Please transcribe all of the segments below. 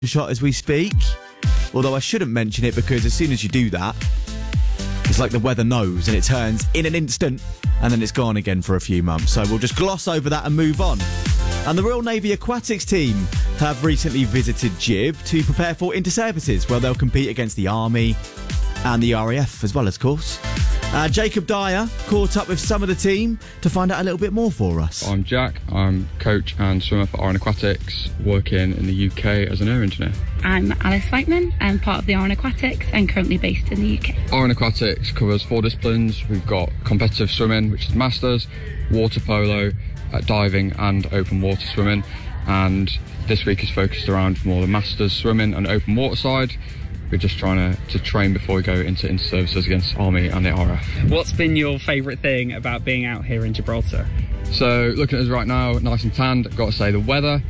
shot as we speak. Although I shouldn't mention it because as soon as you do that, it's like the weather knows and it turns in an instant and then it's gone again for a few months. So we'll just gloss over that and move on. And the Royal Navy Aquatics team have recently visited Gib to prepare for inter-services where they'll compete against the Army and the RAF as well, of course. Jacob Dyer caught up with some of the team to find out a little bit more for us. I'm Jack. I'm coach and swimmer for Aran Aquatics, working in the UK as an air engineer. I'm Alice Whiteman. I'm part of the Aran Aquatics and currently based in the UK. Aran Aquatics covers 4 disciplines. We've got competitive swimming, which is masters, water polo, diving and open water swimming. And this week is focused around more the masters swimming and open water side. We're just trying to train before we go into services against Army and the RAF. What's been your favourite thing about being out here in Gibraltar? So looking at us right now, nice and tanned, I've got to say the weather,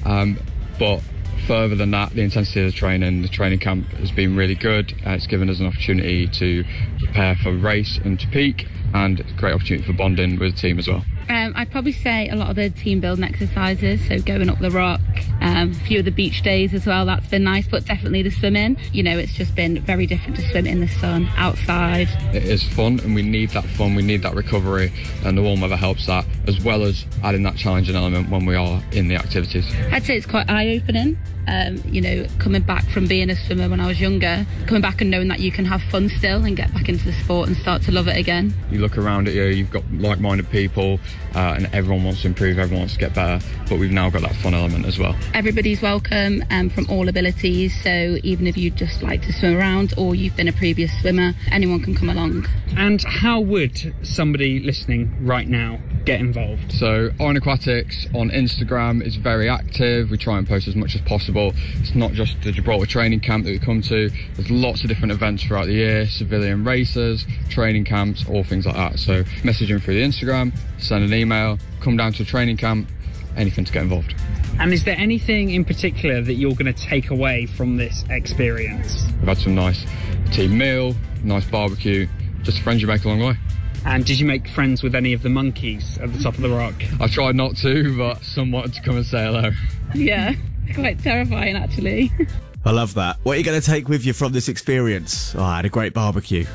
but further than that, the intensity of the training camp has been really good. It's given us an opportunity to prepare for race and to peak, and it's a great opportunity for bonding with the team as well. I'd probably say a lot of the team building exercises, so going up the rock, a few of the beach days as well, that's been nice, but definitely the swimming. You know, it's just been very different to swim in the sun, outside. It is fun and we need that fun, we need that recovery, and the warm weather helps that, as well as adding that challenging element when we are in the activities. I'd say it's quite eye-opening. You know, coming back from being a swimmer when I was younger, coming back and knowing that you can have fun still and get back into the sport and start to love it again. You look around at you, you've got like-minded people, and everyone wants to improve, everyone wants to get better, but we've now got that fun element as well. Everybody's welcome from all abilities, so even if you just like to swim around or you've been a previous swimmer, anyone can come along. And how would somebody listening right now get involved? So Aran Aquatics on Instagram is very active. We try and post as much as possible. It's not just the Gibraltar training camp that we come to. There's lots of different events throughout the year, civilian races, training camps, all things like that. So message them through the Instagram, send an email, come down to a training camp, anything to get involved. And is there anything in particular that you're going to take away from this experience? We've had some nice team meal, nice barbecue, just friends you make along the way. And did you make friends with any of the monkeys at the top of the rock? I tried not to, but some wanted to come and say hello. Yeah, quite terrifying actually. I love that. What are you going to take with you from this experience? Oh, I had a great barbecue.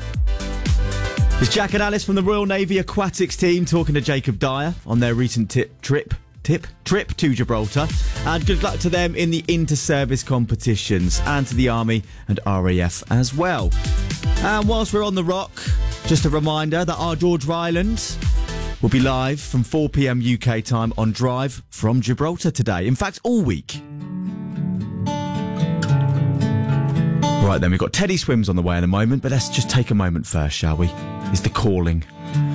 It's Jack and Alice from the Royal Navy Aquatics team talking to Jacob Dyer on their recent trip to Gibraltar, and good luck to them in the inter-service competitions and to the Army and RAF as well. And whilst we're on the rock, just a reminder that our George Ryland will be live from 4 p.m. UK time on Drive from Gibraltar today. In fact, all week. Right then, we've got Teddy Swims on the way in a moment, but let's just take a moment first, shall we? It's The Calling